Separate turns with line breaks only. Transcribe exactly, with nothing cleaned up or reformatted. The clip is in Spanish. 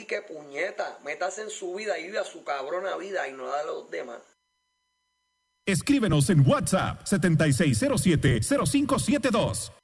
que puñeta, métase en su vida y vive a su cabrona vida y no la de los demás.
Escríbenos en WhatsApp setenta y seis cero siete cero cinco siete dos.